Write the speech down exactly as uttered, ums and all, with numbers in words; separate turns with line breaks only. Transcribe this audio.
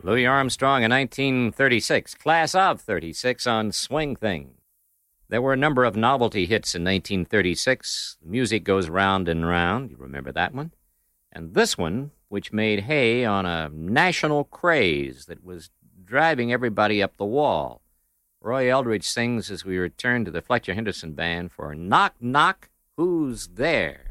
Louis Armstrong in nineteen thirty-six, class of thirty-six on Swing Thing. There were a number of novelty hits in nineteen thirty-six. The Music Goes Round and Round, you remember that one? And this one, which made hay on a national craze that was driving everybody up the wall. Roy Eldridge sings as we return to the Fletcher Henderson Band for Knock Knock, Who's There?